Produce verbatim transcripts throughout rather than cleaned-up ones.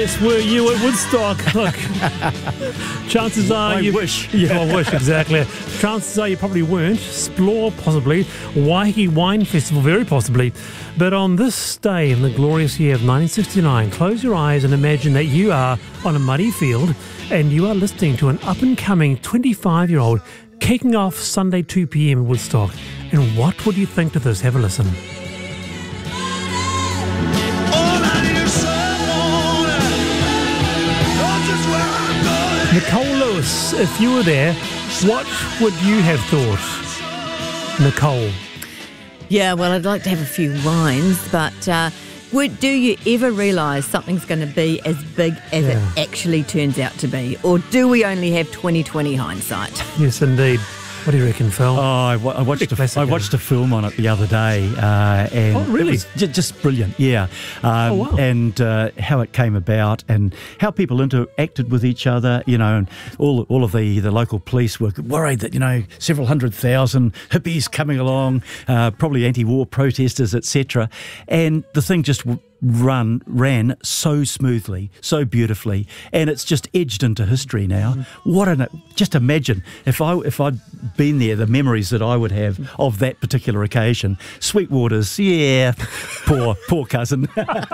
Yes, were you at Woodstock? Look, chances are I you... wish. Yeah, I wish, exactly. Chances are you probably weren't. Splore, possibly. Waiheke Wine Festival, very possibly. But on this day in the glorious year of nineteen sixty-nine, close your eyes and imagine that you are on a muddy field and you are listening to an up-and-coming twenty-five-year-old kicking off Sunday two p.m. in Woodstock. And what would you think to this? Have a listen. Nicole Lewis, if you were there, what would you have thought? Nicole. Yeah, well, I'd like to have a few wines, but uh, would, do you ever realise something's going to be as big as Yeah. it actually turns out to be? Or do we only have twenty twenty hindsight? Yes, indeed. What do you reckon, Phil? Oh, I, wa- I watched Big a, classic, I watched a film on it the other day, uh, and Oh, really? it was j- just brilliant. Yeah, um, Oh, wow. and uh, how it came about, and how people interacted with each other. You know, and all all of the, the local police were worried that you know several hundred thousand hippies coming along, uh, probably anti-war protesters, et cetera. And the thing just w- run ran so smoothly, so beautifully, and it's just edged into history now. What an just imagine if I if I'd been there, the memories that I would have of that particular occasion. Sweetwater's, yeah, poor poor cousin.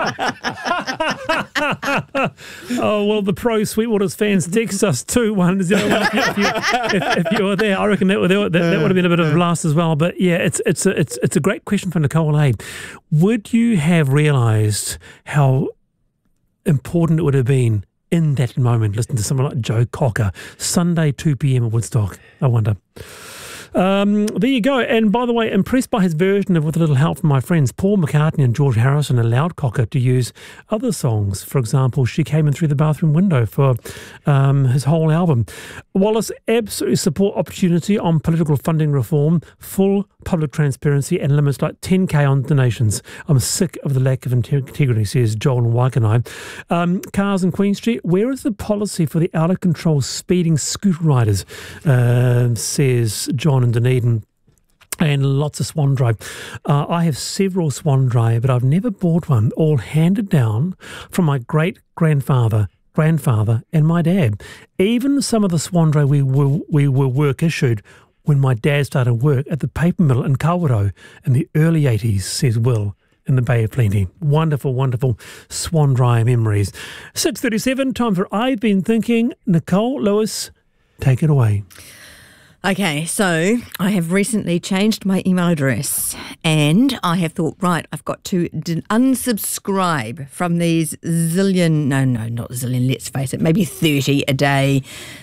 Oh, well, the pro Sweetwaters fans text us too, one zero one if you, if, if you were there. I reckon that, would- that, that, that would have been a bit of a blast as well. But yeah, it's it's a, it's it's a great question for Nicole A. Would you have realised how important it would have been in that moment, listening to someone like Joe Cocker, Sunday two p.m. at Woodstock? I wonder. Um, there you go. And by the way, impressed by his version of With a Little Help from My Friends, Paul McCartney and George Harrison allowed Cocker to use other songs. For example, She Came In Through the Bathroom Window for um, his whole album. Wallace absolutely support opportunity on political funding reform, full public transparency and limits like ten K on donations. I'm sick of the lack of integ- integrity, says Joel Waikanai. Um, cars in Queen Street, where is the policy for the out-of-control speeding scooter riders, uh, says John in Dunedin. And lots of Swan Drive. Uh, I have several Swan Drive, but I've never bought one, all handed down from my great-grandfather, grandfather and my dad. Even some of the Swan Drive we were, we were work issued when my dad started work at the paper mill in Kawerau in the early eighties, says Will in the Bay of Plenty. Wonderful, wonderful Swan Drive memories. six thirty-seven, time for I've Been Thinking. Nicole Lewis, take it away. Okay, so I have recently changed my email address and I have thought, right, I've got to d- unsubscribe from these zillion, no, no, not zillion, let's face it, maybe thirty a day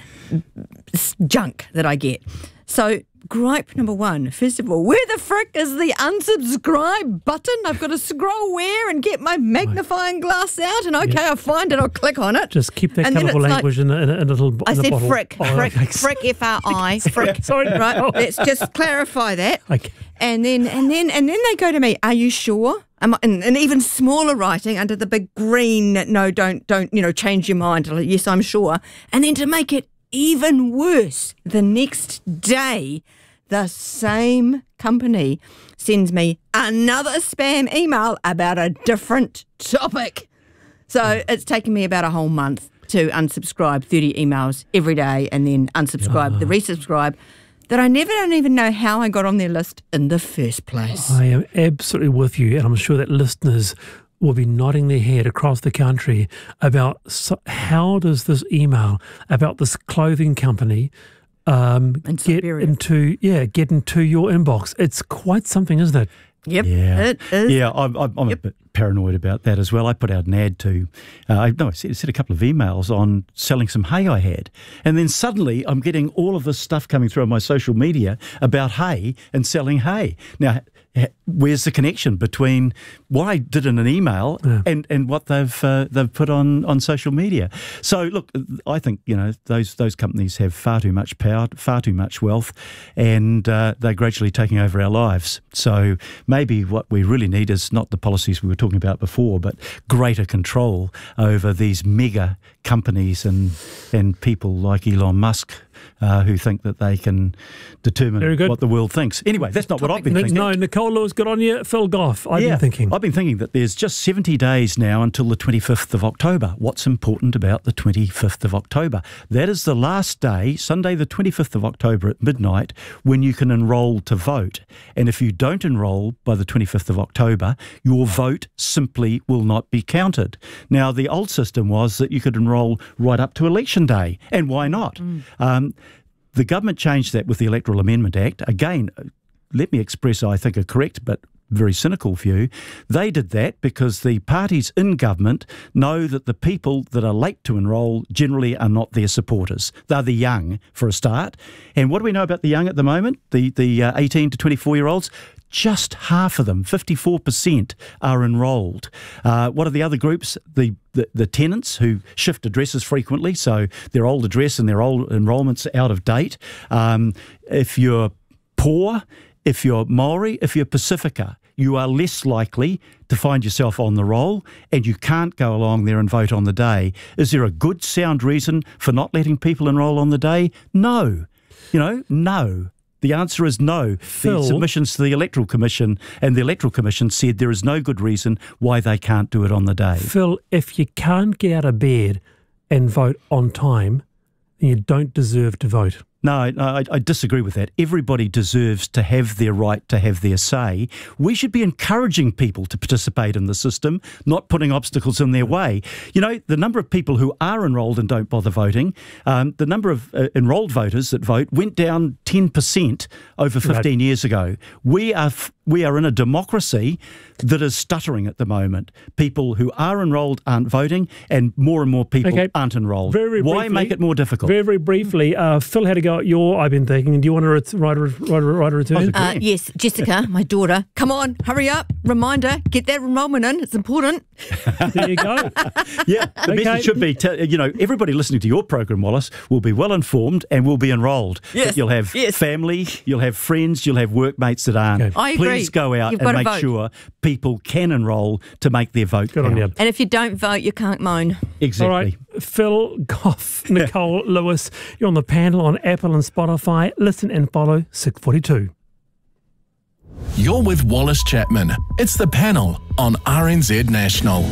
s- junk that I get. So gripe number one, first of all, where the frick is the unsubscribe button? I've got to scroll where and get my magnifying glass out and okay, I'll find it, I'll click on it. Just keep that And then colourful it's language like- in, a, in, a, in a little in I a said bottle. frick, Oh, frick, okay. frick, F R I, frick. Sorry. Right, Oh. let's just clarify that. Okay. And then, and then, and then they go to me. Are you sure? Am I, and, and even smaller writing under the big green. No, don't, don't. You know, change your mind. Like, yes, I'm sure. And then to make it even worse, the next day, the same company sends me another spam email about a different topic. So it's taken me about a whole month to unsubscribe thirty emails every day and then unsubscribe, the resubscribe, that I never don't even know how I got on their list in the first place. I am absolutely with you, and I'm sure that listeners will be nodding their head across the country about so, how does this email about this clothing company um, In get Siberia. into yeah get into your inbox? It's quite something, isn't it? Yep, Yeah, it is. yeah. I'm, I'm, I'm Yep. a bit paranoid about that as well. I put out an ad to, uh, I no, I sent, sent a couple of emails on selling some hay I had, and then suddenly I'm getting all of this stuff coming through on my social media about hay and selling hay. Now, h- where's the connection between what I did in an email Yeah. and, and what they've uh, they've put on, on social media? So look, I think you know those those companies have far too much power, far too much wealth, and uh, they're gradually taking over our lives. So maybe what we really need is not the policies we were talking about before, but greater control over these mega companies and and people like Elon Musk uh, who think that they can determine Very good. what the world thinks. Anyway, that's not what I've been Nick, thinking. no, Nicole Lewis, good on you. Phil Goff, I've yeah, been thinking. I've been thinking that there's just seventy days now until the twenty-fifth of October. What's important about the twenty-fifth of October? That is the last day, Sunday the twenty-fifth of October at midnight, when you can enrol to vote. And if you don't enrol by the twenty-fifth of October, your vote simply will not be counted. Now, the old system was that you could enrol right up to election day, and why not? Mm. Um, the government changed that with the Electoral Amendment Act. Again, let me express, I think, a correct but very cynical view. They did that because the parties in government know that the people that are late to enrol generally are not their supporters. They're the young, for a start. And what do we know about the young at the moment? The, the uh, eighteen to twenty-four-year-olds? Just half of them, fifty-four percent, are enrolled. Uh, what are the other groups? The, the the tenants who shift addresses frequently, so their old address and their old enrolment's out of date. Um, if you're poor, if you're Maori, if you're Pacifica, you are less likely to find yourself on the roll, and you can't go along there and vote on the day. Is there a good, sound reason for not letting people enrol on the day? No. You know, no. The answer is no. Phil, the submissions to the Electoral Commission, and the Electoral Commission said there is no good reason why they can't do it on the day. Phil, if you can't get out of bed and vote on time, then you don't deserve to vote. No, I, I disagree with that. Everybody deserves to have their right to have their say. We should be encouraging people to participate in the system, not putting obstacles in their way. You know, the number of people who are enrolled and don't bother voting, um, the number of uh, enrolled voters that vote went down ten percent over fifteen right. years ago. We are f- we are in a democracy that is stuttering at the moment. People who are enrolled aren't voting, and more and more people okay. aren't enrolled. Very, very Why briefly, make it more difficult? Very, very briefly, uh, Phil had to go at your, I've been thinking, do you want to ret- write, a, write, a, write a return? Uh, yes, Jessica, my daughter. Come on, hurry up. Reminder, get that enrolment in. It's important. There you go. Yeah, the okay. message should be, t- you know, everybody listening to your program, Wallace, will be well informed and will be enrolled. Yes. You'll have yes. family, you'll have friends, you'll have workmates that aren't. Okay. I agree. Please go out You've and make vote. sure people can enrol to make their vote Good count. on you. And if you don't vote, you can't moan. Exactly. All right, Phil Goff, Nicole Lewis, you're on the panel on Apple and Spotify. Listen and follow six forty-two. You're with Wallace Chapman. It's the panel on R N Z National.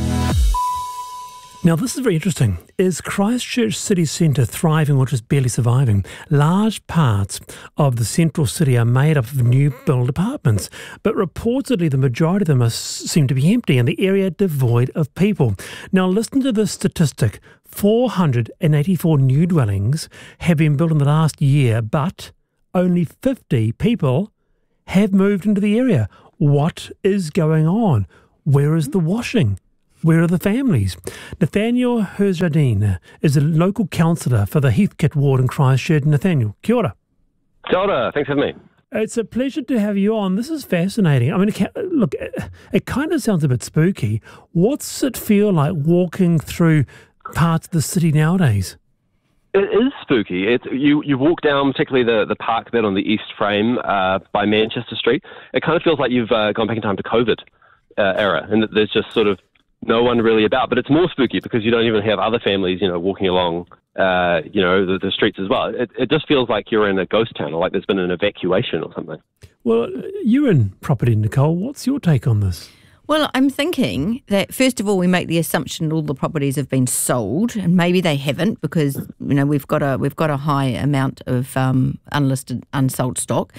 Now, this is very interesting. Is Christchurch city centre thriving or just barely surviving? Large parts of the central city are made up of new build apartments, but reportedly the majority of them are, seem to be empty and the area devoid of people. Now, listen to this statistic. four hundred eighty-four new dwellings have been built in the last year, but only fifty people have moved into the area. What is going on? Where is the washing? Where are the families? Nathaniel Herzjardine is a local councillor for the Heathcote ward in Christchurch. Nathaniel, kia ora. Kia ora, thanks for having me. It's a pleasure to have you on. This is fascinating. I mean, it, look, it, it kind of sounds a bit spooky. What's it feel like walking through parts of the city nowadays? It is spooky. It's, you, you walk down, particularly the, the park bit on the east frame uh, by Manchester Street. It kind of feels like you've uh, gone back in time to COVID uh, era, and there's just sort of no one really about. But it's more spooky because you don't even have other families, you know, walking along, uh, you know, the, the streets as well. It, it just feels like you're in a ghost town, or like there's been an evacuation or something. Well, you're in property, Nicole. What's your take on this? Well, I'm thinking that, first of all, we make the assumption all the properties have been sold, and maybe they haven't because, you know, we've got a we've got a high amount of um, unlisted, unsold stock.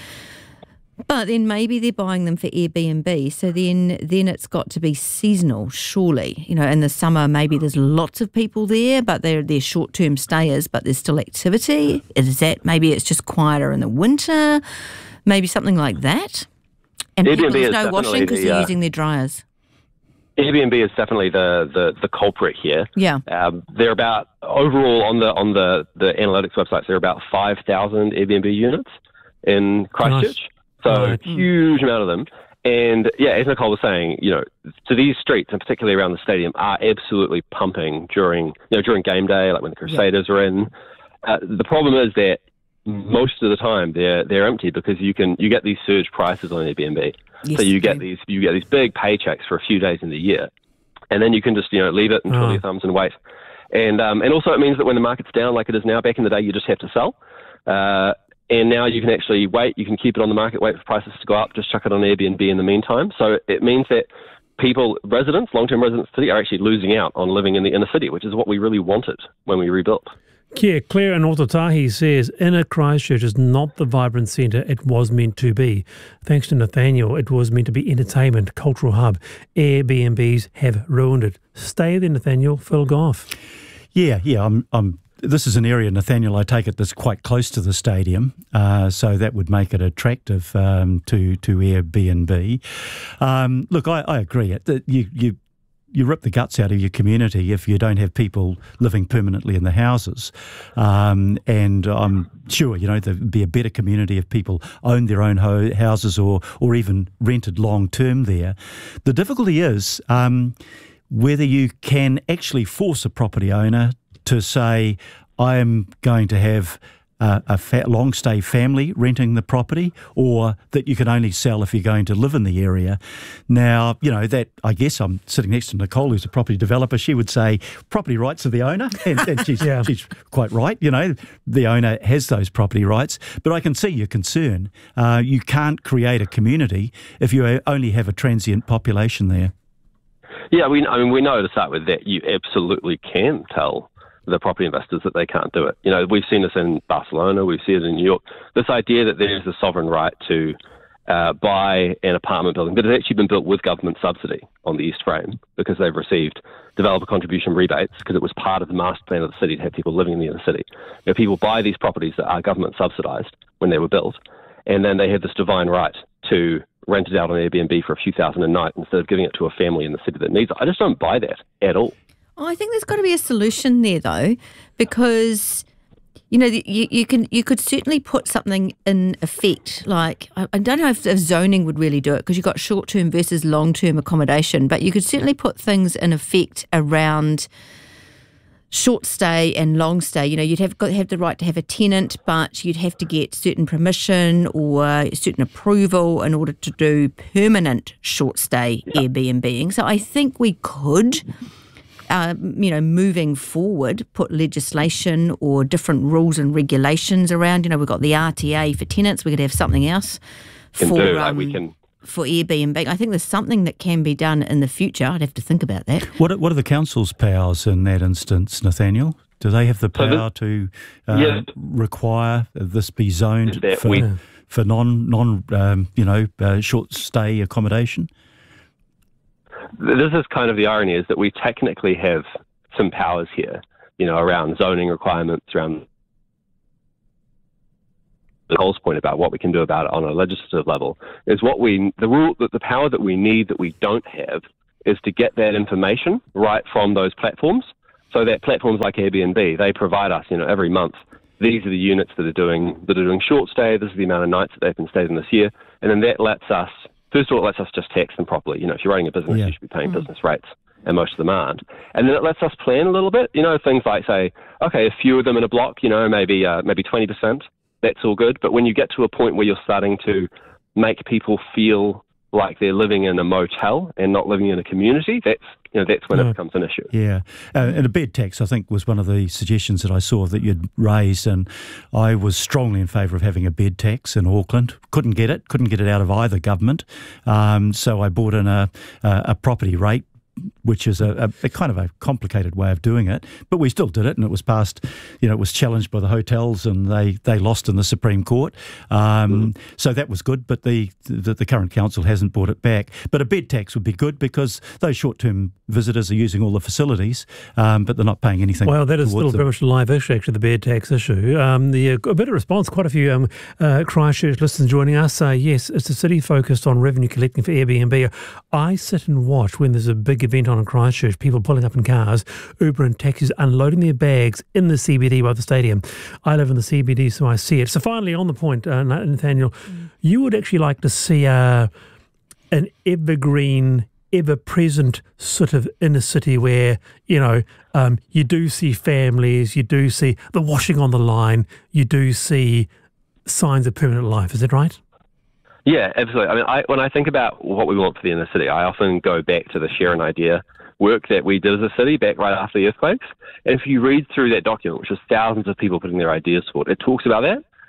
But then maybe they're buying them for Airbnb, so then then it's got to be seasonal, surely. You know, in the summer maybe there's lots of people there, but they're they're short-term stayers, but there's still activity. Is that maybe it's just quieter in the winter? Maybe something like that. And Airbnb people, there's is no washing because definitely they're the, uh, using their dryers. Airbnb is definitely the, the, the culprit here. Yeah. Um, they're about, overall on the on the, the analytics websites, there are about five thousand Airbnb units in Christchurch. Nice. So Right. huge amount of them. And yeah, as Nicole was saying, you know, so these streets, and particularly around the stadium, are absolutely pumping during, you know, during game day, like when the Crusaders yeah. are in. Uh, the problem is that most of the time they're they're empty because you can you get these surge prices on Airbnb. Yes, so you get okay. these you get these big paychecks for a few days in the year, and then you can just you know leave it and twiddle Oh. your thumbs and wait. And um, and also it means that when the market's down like it is now, back in the day you just have to sell. Uh, and now you can actually wait, you can keep it on the market, wait for prices to go up, just chuck it on Airbnb in the meantime. So it means that people, residents, long-term residents of the city, are actually losing out on living in the inner city, which is what we really wanted when we rebuilt. Yeah, Claire in Otautahi says, inner Christchurch is not the vibrant centre it was meant to be. Thanks to Nathaniel, it was meant to be entertainment, cultural hub. Airbnbs have ruined it. Stay there, Nathaniel. Phil Goff. Yeah, yeah, I'm... I'm This is an area, Nathaniel, I take it, that's quite close to the stadium, uh, so that would make it attractive um, to to Airbnb. Um, look, I, I agree. That you you you rip the guts out of your community if you don't have people living permanently in the houses. Um, and I'm sure, you know, there'd be a better community if people owned their own ho- houses or or even rented long term there. The difficulty is um, whether you can actually force a property owner to say, I am going to have a, a fa- long stay family renting the property, or that you can only sell if you're going to live in the area. Now, you know, that I guess I'm sitting next to Nicole, who's a property developer. She would say property rights are the owner, and, and she's, yeah. she's quite right. You know, the owner has those property rights. But I can see your concern. Uh, you can't create a community if you only have a transient population there. Yeah, we, I mean, we know to start with that you absolutely can tell the property investors that they can't do it. You know, we've seen this in Barcelona, we've seen it in New York. This idea that there's a sovereign right to uh, buy an apartment building, but it's actually been built with government subsidy on the East Frame because they've received developer contribution rebates because it was part of the master plan of the city to have people living in the inner city. You know, people buy these properties that are government subsidised when they were built, and then they have this divine right to rent it out on Airbnb for a few thousand a night instead of giving it to a family in the city that needs it. I just don't buy that at all. Oh, I think there's got to be a solution there, though, because you know you, you can you could certainly put something in effect. Like I, I don't know if, if zoning would really do it because you've got short term versus long term accommodation, but you could certainly put things in effect around short stay and long stay. You know, you'd have got have the right to have a tenant, but you'd have to get certain permission or certain approval in order to do permanent short stay yeah. Airbnbing. So I think we could. Uh, you know, moving forward, put legislation or different rules and regulations around. You know, we've got the R T A for tenants. We could have something else for can do, um, like we can. for Airbnb. I think there's something that can be done in the future. I'd have to think about that. What are, what are the council's powers in that instance, Nathaniel? Do they have the power so this, to uh, yeah. require this be zoned for, we, for non non um, you know uh, short stay accommodation? This is kind of the irony, is that we technically have some powers here, you know, around zoning requirements, around Nicole's point about what we can do about it on a legislative level, is what we, the rule, the power that we need that we don't have is to get that information right from those platforms, so that platforms like Airbnb, they provide us, you know, every month, these are the units that are doing, that are doing short stay, this is the amount of nights that they've been stayed in this year, and then that lets us, first of all, it lets us just tax them properly. You know, if you're running a business, yeah. you should be paying mm. business rates, and most of them aren't. And then it lets us plan a little bit. You know, things like, say, okay, a few of them in a block, you know, maybe uh, maybe twenty percent, that's all good. But when you get to a point where you're starting to make people feel like they're living in a motel and not living in a community, that's you know that's when yeah. it becomes an issue. Yeah, uh, and a bed tax, I think, was one of the suggestions that I saw that you'd raised, and I was strongly in favour of having a bed tax in Auckland. Couldn't get it, couldn't get it out of either government, um, so I brought in a, a, a property rate, which is a, a, a kind of a complicated way of doing it, but we still did it, and it was passed, you know, it was challenged by the hotels, and they, they lost in the Supreme Court. Um, mm. So that was good, but the, the the current council hasn't brought it back. But a bed tax would be good because those short-term visitors are using all the facilities, um, but they're not paying anything. Well, that is still them. very much a live issue, actually, the bed tax issue. Um, the, uh, a bit of response, quite a few um, uh, Christchurch listeners joining us. Uh, yes, it's a city focused on revenue collecting for Airbnb. I sit and watch when there's a big event on in Christchurch, people pulling up in cars, Uber and taxis unloading their bags in the C B D by the stadium. I live in the C B D, so I see it. So finally, on the point, uh, Nathaniel, mm. you would actually like to see uh, an evergreen, ever-present sort of inner city where, you know, um, you do see families, you do see the washing on the line, you do see signs of permanent life. Is that right? Yeah, absolutely. I mean, I, when I think about what we want for the inner city, I often go back to the Share an Idea work that we did as a city back right after the earthquakes. And if you read through that document, which is thousands of people putting their ideas forward, it talks about that.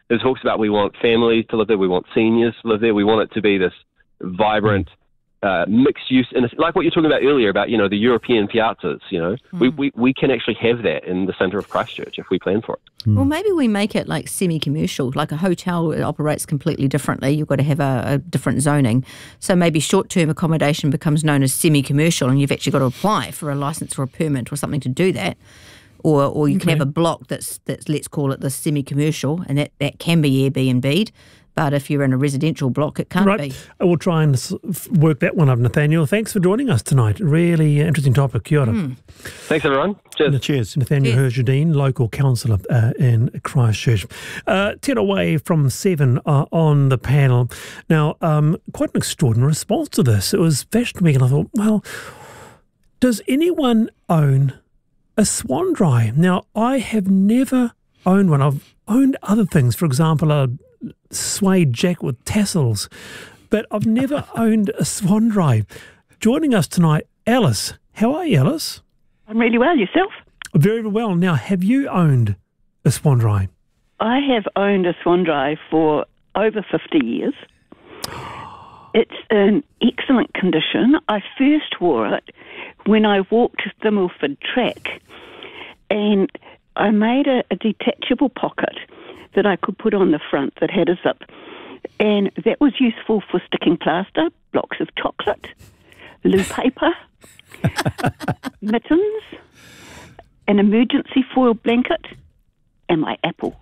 It talks about we want families to live there, we want seniors to live there, we want it to be this vibrant, uh, mixed use, and it's like what you're talking about earlier about, you know, the European piazzas, you know, mm. we, we, we can actually have that in the centre of Christchurch if we plan for it. Mm. Well, maybe we make it like semi-commercial, like a hotel. It operates completely differently. You've got to have a, a different zoning. So maybe short-term accommodation becomes known as semi-commercial, and you've actually got to apply for a licence or a permit or something to do that. Or or you can okay. have a block that's, that's, let's call it the semi-commercial, and that, that can be Airbnb'd. But if you're in a residential block, it can't right. be. We'll try and work that one up, Nathaniel. Thanks for joining us tonight. Really interesting topic. Kia ora. Mm. Thanks, everyone. Cheers. And cheers. Nathaniel Herjardine, local councillor uh, in Christchurch. Uh, ten away from seven uh, on the panel. Now, um, quite an extraordinary response to this. It was Fashion Week, and I thought, well, does anyone own a Swan Dry? Now, I have never owned one. I've owned other things, for example, a suede jacket with tassels, but I've never owned a Swan Dry. Joining us tonight, Alice. How are you, Alice? I'm really well. Yourself? Very well. Now, have you owned a Swan Dry? I have owned a Swan Dry for over fifty years. It's in excellent condition. I first wore it when I walked the Milford track, and I made a, a detachable pocket that I could put on the front that had a zip, and that was useful for sticking plaster, blocks of chocolate, loo paper, mittens, an emergency foil blanket, and my apple.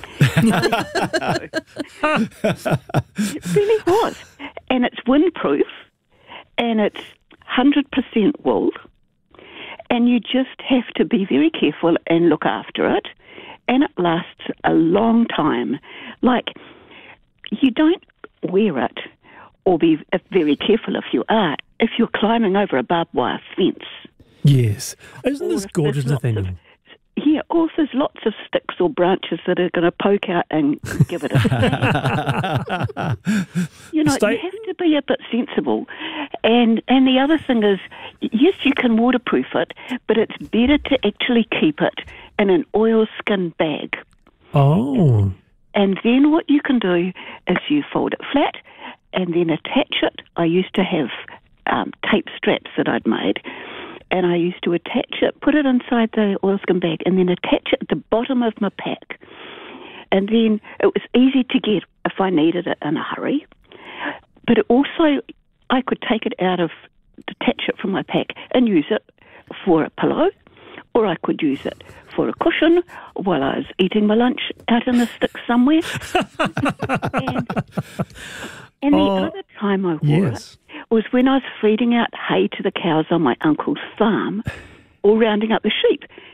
It really was. And it's windproof, and it's one hundred percent wool, and you just have to be very careful and look after it, and it lasts a long time. Like, you don't wear it, or be very careful if you are, if you're climbing over a barbed wire fence. Yes. Isn't this gorgeous, Nathaniel? Yeah, or if there's lots of sticks or branches that are going to poke out and give it a sting. You know, Stay- you have to be a bit sensible. And and the other thing is, yes, you can waterproof it, but it's better to actually keep it in an oilskin bag. Oh. And then what you can do is you fold it flat and then attach it. I used to have um, tape straps that I'd made, and I used to attach it, put it inside the oilskin bag, and then attach it at the bottom of my pack. And then it was easy to get if I needed it in a hurry. But it also, I could take it out of, detach it from my pack and use it for a pillow, or I could use it for a cushion while I was eating my lunch out in the sticks somewhere. and and oh, the other time I wore yes. it was when I was feeding out hay to the cows on my uncle's farm, or rounding up the sheep.